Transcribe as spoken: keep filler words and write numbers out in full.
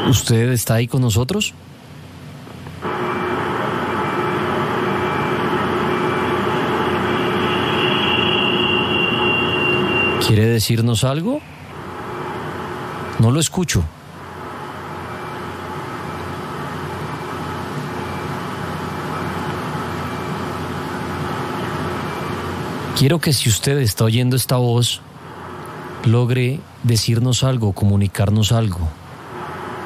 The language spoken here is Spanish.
¿Usted está ahí con nosotros? ¿Quiere decirnos algo? No lo escucho. Quiero que si usted está oyendo esta voz, logre decirnos algo, comunicarnos algo.